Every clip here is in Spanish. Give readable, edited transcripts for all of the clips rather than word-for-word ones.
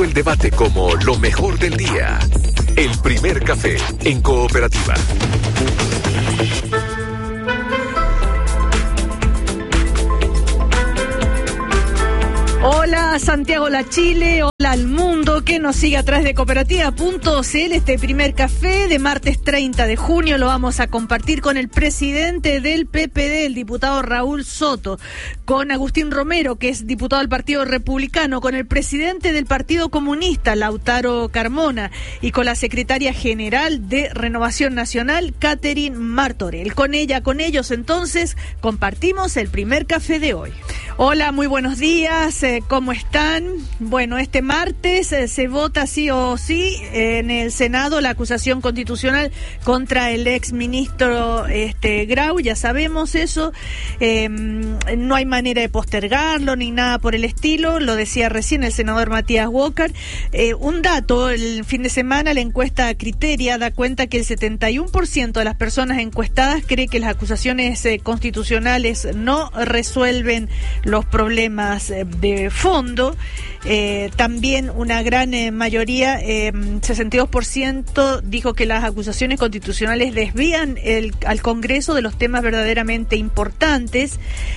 El debate como lo mejor del día. El primer café en Cooperativa. Hola Santiago La Chile, hola al mundo que nos sigue a través de cooperativa.cl. Este primer café de martes 30 de junio lo vamos a compartir con el presidente del PPD, el diputado Raúl Soto, con Agustín Romero, que es diputado del Partido Republicano, con el presidente del Partido Comunista, Lautaro Carmona, y con la secretaria general de Renovación Nacional, Catherine Martorell. Con ellos entonces compartimos el primer café de hoy. Hola, muy buenos días, ¿cómo están? Bueno, este martes se vota sí o sí en el Senado la acusación constitucional contra el exministro Grau, ya sabemos eso, no hay manera de postergarlo ni nada por el estilo, lo decía recién el senador Matías Walker. Un dato, el fin de semana la encuesta Criteria da cuenta que el 71% de las personas encuestadas cree que las acusaciones constitucionales no resuelven los problemas de fondo. También una gran mayoría, 62%, dijo que las acusaciones constitucionales desvían al Congreso de los temas verdaderamente importantes.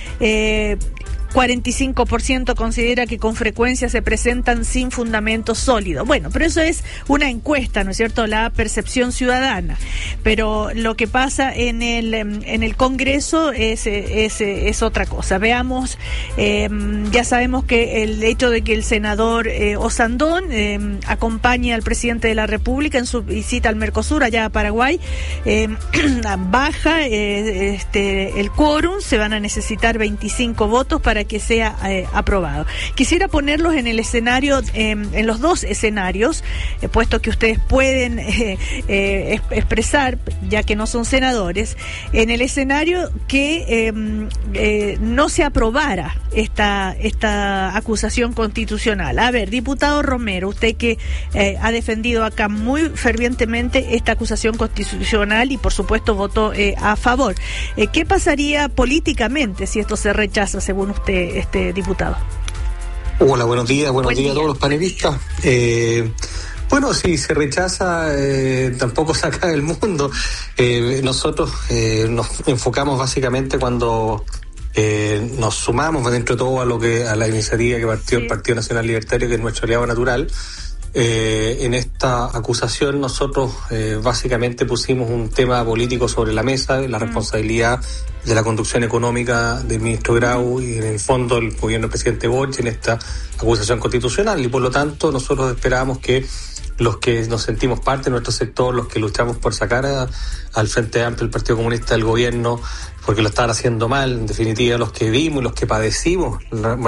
45% considera que con frecuencia se presentan sin fundamento sólido. Bueno, pero eso es una encuesta, ¿no es cierto?, la percepción ciudadana. Pero lo que pasa en el Congreso es otra cosa. Veamos, ya sabemos que el hecho de que el senador Osandón acompañe al presidente de la República en su visita al Mercosur, allá a Paraguay, baja el quórum, se van a necesitar 25 votos para que sea aprobado. Quisiera ponerlos en el escenario, en los dos escenarios, puesto que ustedes pueden expresar, ya que no son senadores, en el escenario que no se aprobara esta acusación constitucional. A ver, diputado Romero, usted que ha defendido acá muy fervientemente esta acusación constitucional y por supuesto votó a favor. ¿Qué pasaría políticamente si esto se rechaza, según usted, diputado? Hola, buenos días a todos los panelistas. Bueno, si se rechaza, tampoco se acaba el mundo. Nosotros nos enfocamos básicamente cuando nos sumamos dentro de todo a la iniciativa que partió el Partido Nacional Libertario, que es nuestro aliado natural. En esta acusación nosotros básicamente pusimos un tema político sobre la mesa, la responsabilidad de la conducción económica del ministro Grau y en el fondo el gobierno del presidente Boric en esta acusación constitucional, y por lo tanto nosotros esperábamos que los que nos sentimos parte de nuestro sector, los que luchamos por sacar al Frente Amplio, el Partido Comunista del gobierno, porque lo estaban haciendo mal, en definitiva los que vimos y los que padecimos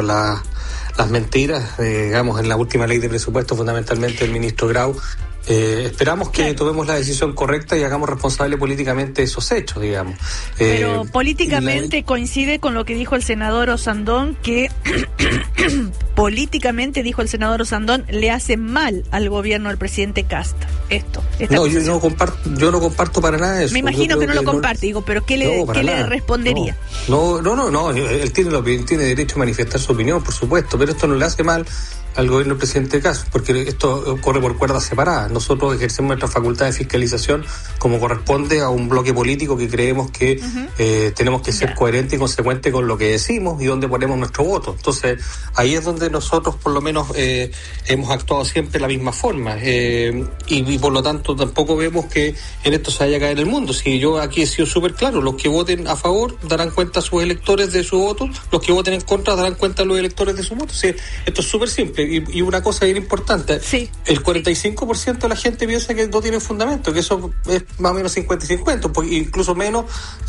las mentiras, digamos, en la última ley de presupuesto, fundamentalmente el ministro Grau, esperamos que tomemos la decisión correcta y hagamos responsable políticamente esos hechos, digamos. Pero políticamente coincide con lo que dijo el senador Osandón, que políticamente, dijo el senador Osandón, le hace mal al gobierno del presidente Kast. Yo no comparto para nada eso. Me imagino que no lo comparte, digo, pero ¿qué le respondería? No, él tiene derecho a manifestar su opinión, por supuesto, pero esto no le hace mal al gobierno del presidente Kast, porque esto corre por cuerdas separadas. Nosotros ejercemos nuestra facultad de fiscalización como corresponde a un bloque político que creemos que tenemos que ser coherentes y consecuentes con lo que decimos y donde ponemos nuestro voto. Entonces, ahí es donde nosotros por lo menos hemos actuado siempre de la misma forma, y por lo tanto tampoco vemos que en esto se vaya a caer el mundo. Si yo aquí he sido súper claro, los que voten a favor darán cuenta a sus electores de su voto, los que voten en contra darán cuenta a los electores de su voto. Sí, esto es súper simple. Y una cosa bien importante, el 45% de la gente piensa que no tiene fundamento, que eso es más o menos 50-50, incluso menos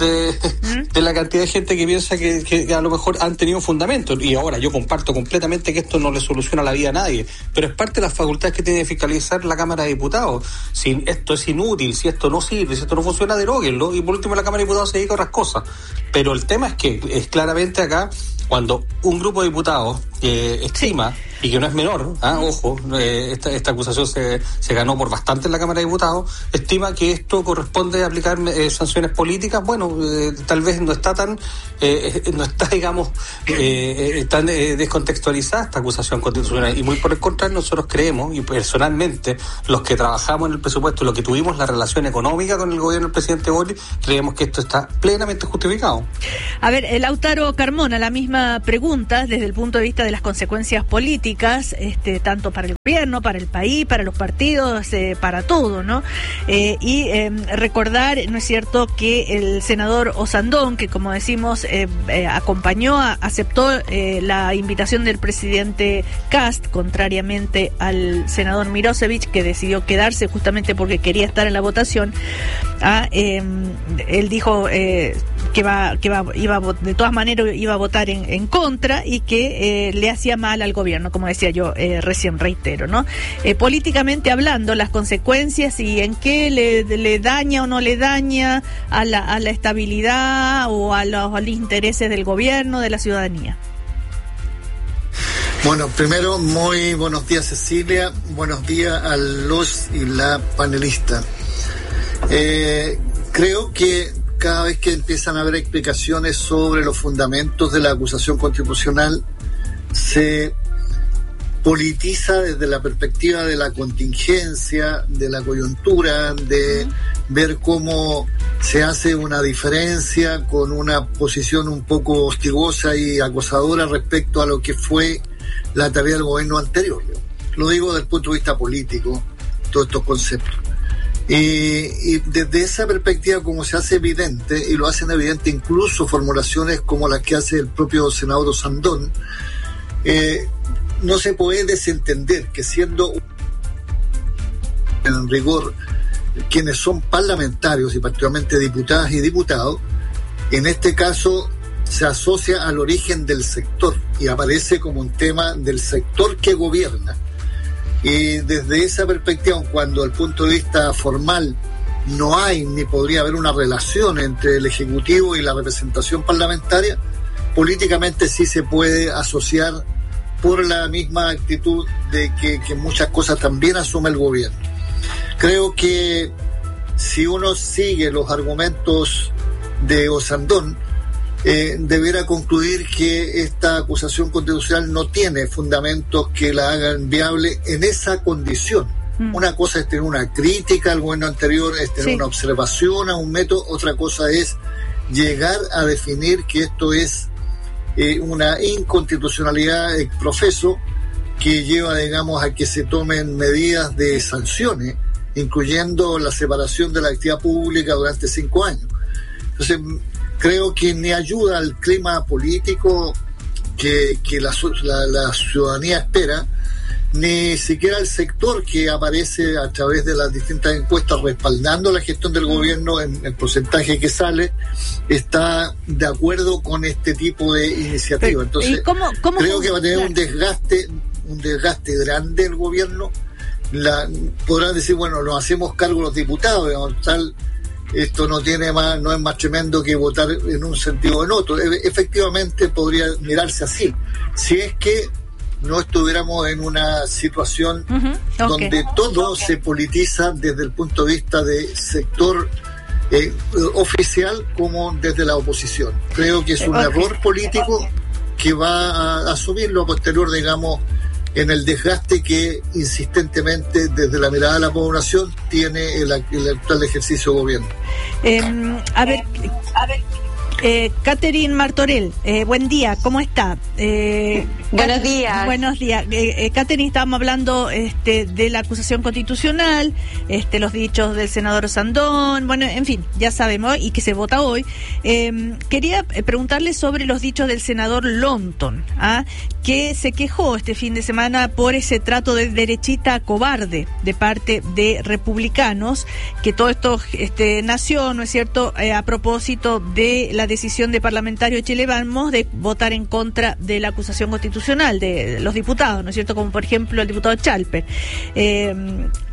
de la cantidad de gente que piensa que a lo mejor han tenido fundamento. Y ahora yo comparto completamente que esto no le soluciona la vida a nadie, pero es parte de las facultades que tiene que fiscalizar la Cámara de Diputados. Si esto es inútil, si esto no sirve, si esto no funciona, deróguenlo, y por último la Cámara de Diputados se dedica a otras cosas. Pero el tema es que es claramente acá, cuando un grupo de diputados estima y que no es menor, ojo, esta acusación se ganó por bastante en la Cámara de Diputados, estima que esto corresponde a aplicar sanciones políticas. Bueno, tal vez no está tan digamos tan descontextualizada esta acusación constitucional, y muy por el contrario, nosotros creemos, y personalmente los que trabajamos en el presupuesto, los que tuvimos la relación económica con el gobierno del presidente Boric, creemos que esto está plenamente justificado. A ver, Lautaro Carmona, la misma pregunta desde el punto de vista de las consecuencias políticas, tanto para el gobierno, para el país, para los partidos, para todo, ¿no? Recordar, ¿no es cierto?, que el senador Osandón, que como decimos, aceptó la invitación del presidente Kast, contrariamente al senador Mirosevic, que decidió quedarse justamente porque quería estar en la votación. Él dijo que de todas maneras iba a votar en contra, y que le hacía mal al gobierno, como decía yo recién, reitero, ¿no? Políticamente hablando, las consecuencias y en qué le daña o no le daña a la estabilidad o a los intereses del gobierno, de la ciudadanía. Bueno, primero, muy buenos días, Cecilia, buenos días a los y la panelista. Creo que cada vez que empiezan a haber explicaciones sobre los fundamentos de la acusación constitucional, se politiza desde la perspectiva de la contingencia, de la coyuntura, de ver cómo se hace una diferencia con una posición un poco hostigosa y acosadora respecto a lo que fue la tarea del gobierno anterior. Lo digo desde el punto de vista político, todos estos conceptos. Y desde esa perspectiva, como se hace evidente, y lo hacen evidente incluso formulaciones como las que hace el propio senador Osandón, no se puede desentender que, siendo en rigor quienes son parlamentarios y particularmente diputadas y diputados, en este caso se asocia al origen del sector y aparece como un tema del sector que gobierna. Y desde esa perspectiva, cuando al punto de vista formal no hay ni podría haber una relación entre el Ejecutivo y la representación parlamentaria, políticamente sí se puede asociar por la misma actitud de que muchas cosas también asume el gobierno. Creo que si uno sigue los argumentos de Osandón, deberá concluir que esta acusación constitucional no tiene fundamentos que la hagan viable en esa condición. Una cosa es tener una crítica al gobierno anterior, es tener una observación a un método, otra cosa es llegar a definir que esto es una inconstitucionalidad ex profeso que lleva, digamos, a que se tomen medidas de sanciones, incluyendo la separación de la actividad pública durante 5 años. Entonces, creo que ni ayuda al clima político que la ciudadanía espera, ni siquiera el sector que aparece a través de las distintas encuestas respaldando la gestión del gobierno en el porcentaje que sale, está de acuerdo con este tipo de iniciativa. Entonces, creo que va a tener un desgaste grande el gobierno. Podrán decir, bueno, nos hacemos cargo los diputados, digamos, esto no es más tremendo que votar en un sentido o en otro. Efectivamente podría mirarse así, si es que no estuviéramos en una situación donde todo se politiza desde el punto de vista de sector oficial como desde la oposición. Creo que es un error político que va a asumirlo a posterior, digamos, en el desgaste que insistentemente desde la mirada de la población tiene el actual ejercicio de gobierno. A ver, Catherine Martorell, buen día, ¿cómo está? Buenos días. Buenos días. Catherine, estábamos hablando de la acusación constitucional, los dichos del senador Osandón, bueno, en fin, ya sabemos, y que se vota hoy. Quería preguntarle sobre los dichos del senador Lonton, que se quejó este fin de semana por ese trato de derechita cobarde de parte de republicanos, que todo esto nació, ¿no es cierto?, a propósito de la decisión de parlamentarios de Chile Vamos de votar en contra de la acusación constitucional de los diputados, ¿no es cierto?, como por ejemplo el diputado Chalper.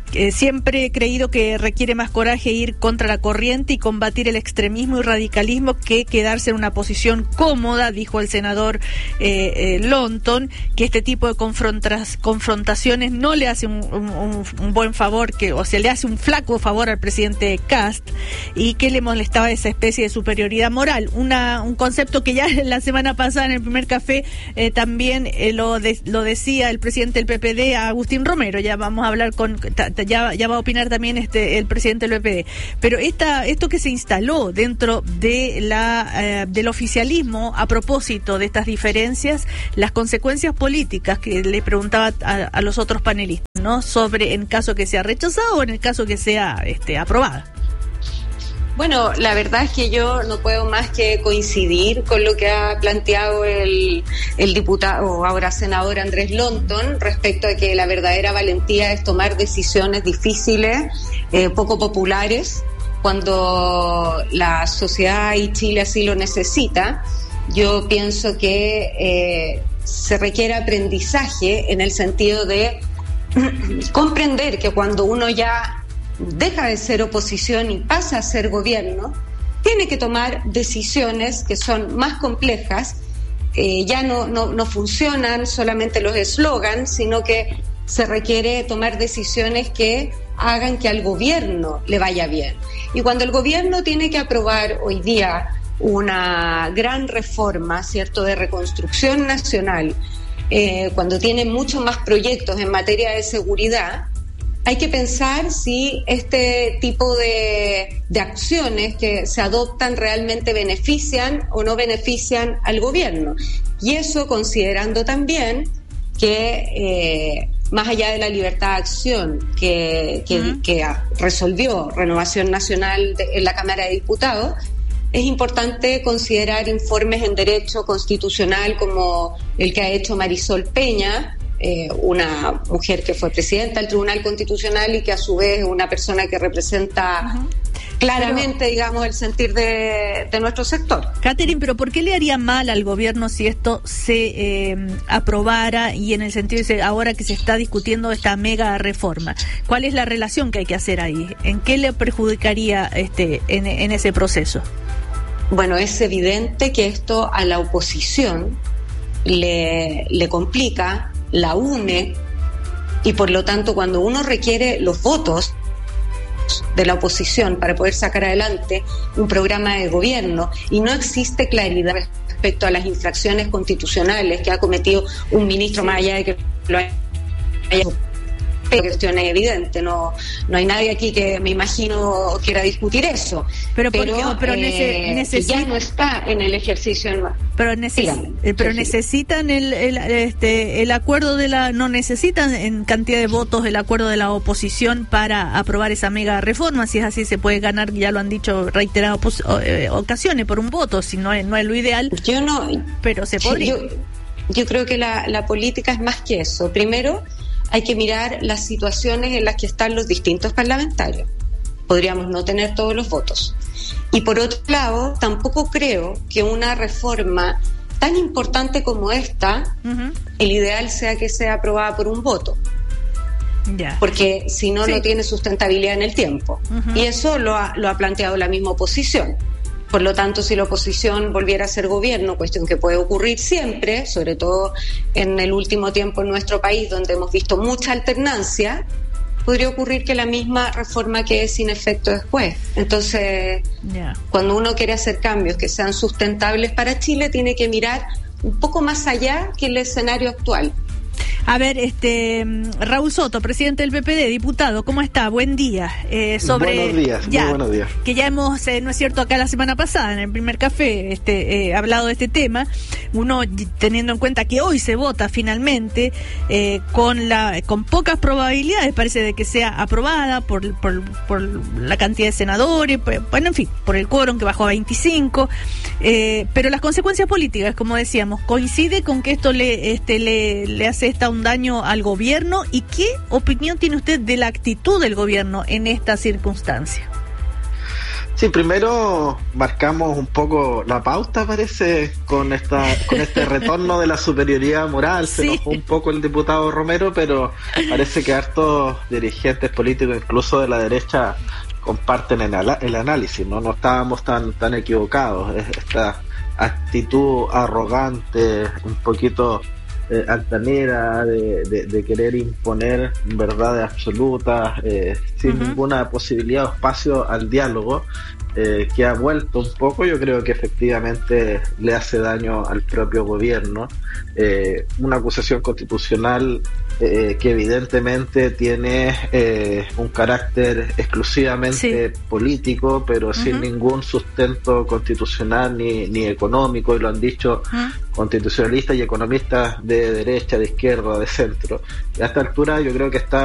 siempre he creído que requiere más coraje ir contra la corriente y combatir el extremismo y radicalismo que quedarse en una posición cómoda, dijo el senador Lonton, que este tipo de confrontaciones no le hace un buen favor, le hace un flaco favor al presidente Kast, y que le molestaba esa especie de superioridad moral. Un concepto que ya la semana pasada en el primer café también lo decía el presidente del PPD, Agustín Romero. Ya vamos a hablar ya va a opinar también el presidente del PPD. Pero esto que se instaló dentro de del oficialismo a propósito de estas diferencias, las consecuencias políticas que le preguntaba a los otros panelistas, ¿no? Sobre en caso que sea rechazado o en el caso que sea aprobada. Bueno, la verdad es que yo no puedo más que coincidir con lo que ha planteado el diputado, ahora senador Andrés Lonton, respecto a que la verdadera valentía es tomar decisiones difíciles, poco populares, cuando la sociedad y Chile así lo necesita. Yo pienso que se requiere aprendizaje en el sentido de comprender que cuando uno ya deja de ser oposición y pasa a ser gobierno, tiene que tomar decisiones que son más complejas. Ya no funcionan solamente los eslogans, sino que se requiere tomar decisiones que hagan que al gobierno le vaya bien. Y cuando el gobierno tiene que aprobar hoy día una gran reforma, ¿cierto?, de reconstrucción nacional, cuando tiene muchos más proyectos en materia de seguridad, hay que pensar si este tipo de acciones que se adoptan realmente benefician o no benefician al gobierno. Y eso considerando también que más allá de la libertad de acción que resolvió Renovación Nacional en la Cámara de Diputados, es importante considerar informes en derecho constitucional como el que ha hecho Marisol Peña, una mujer que fue presidenta del Tribunal Constitucional y que a su vez es una persona que representa claramente, digamos, el sentir de nuestro sector. Catherine, pero ¿por qué le haría mal al gobierno si esto se aprobara y en el sentido de ahora que se está discutiendo esta mega reforma? ¿Cuál es la relación que hay que hacer ahí? ¿En qué le perjudicaría en ese proceso? Bueno, es evidente que esto a la oposición le complica, la une, y por lo tanto cuando uno requiere los votos de la oposición para poder sacar adelante un programa de gobierno y no existe claridad respecto a las infracciones constitucionales que ha cometido un ministro, más allá de que lo haya la cuestión es evidente, no hay nadie aquí que me imagino quiera discutir eso, pero ya no está en el ejercicio. Pero necesitan el acuerdo no necesitan en cantidad de votos el acuerdo de la oposición para aprobar esa mega reforma. Si es así, se puede ganar, ya lo han dicho reiteradas ocasiones, por un voto, si no es lo ideal. Pero se podría. Yo creo que la política es más que eso. Primero, hay que mirar las situaciones en las que están los distintos parlamentarios. Podríamos no tener todos los votos. Y por otro lado, tampoco creo que una reforma tan importante como esta, el ideal sea que sea aprobada por un voto. Porque si no, no tiene sustentabilidad en el tiempo. Y eso lo ha planteado la misma oposición. Por lo tanto, si la oposición volviera a ser gobierno, cuestión que puede ocurrir siempre, sobre todo en el último tiempo en nuestro país, donde hemos visto mucha alternancia, podría ocurrir que la misma reforma quede sin efecto después. Entonces, cuando uno quiere hacer cambios que sean sustentables para Chile, tiene que mirar un poco más allá que el escenario actual. A ver, Raúl Soto, presidente del PPD, diputado, ¿cómo está? Buen día. Buenos días, muy buenos días. Que ya hemos, no es cierto, acá la semana pasada, en el primer café, hablado de este tema, uno teniendo en cuenta que hoy se vota finalmente, con pocas probabilidades, parece, de que sea aprobada por la cantidad de senadores, bueno, en fin, por el quórum que bajó a 25, pero las consecuencias políticas, como decíamos, coincide con que esto le hace un daño al gobierno. ¿Y qué opinión tiene usted de la actitud del gobierno en esta circunstancia? Sí, primero marcamos un poco la pauta, parece, con este retorno de la superioridad moral. Se enojó un poco el diputado Romero, pero parece que hartos dirigentes políticos, incluso de la derecha, comparten el análisis, ¿no? No estábamos tan equivocados. Esta actitud arrogante, un poquito altanera, de querer imponer verdades absolutas, sin ninguna posibilidad o espacio al diálogo, que ha vuelto un poco, yo creo que efectivamente le hace daño al propio gobierno. Una acusación constitucional que evidentemente tiene un carácter exclusivamente político, pero sin ningún sustento constitucional ni económico, y lo han dicho constitucionalistas y economistas de derecha, de izquierda, de centro. Y a esta altura yo creo que está